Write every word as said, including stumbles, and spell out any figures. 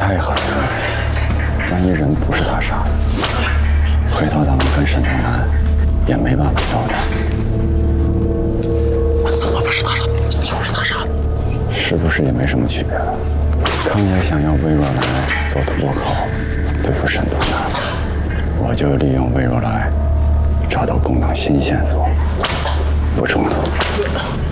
太狠了，万一人不是他杀的，回头咱们跟沈东南也没办法交代。 怎么不是他杀的？就是他杀的， 是不是也没什么区别了？康爷想要魏若来做突破口，对付沈东南，我就利用魏若来找到公党新线索，不冲突。